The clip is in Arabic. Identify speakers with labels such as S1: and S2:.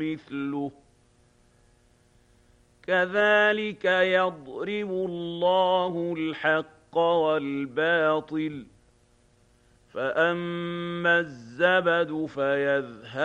S1: مثله كذلك يضرب الله الحق والباطل فأما الزبد فيذهب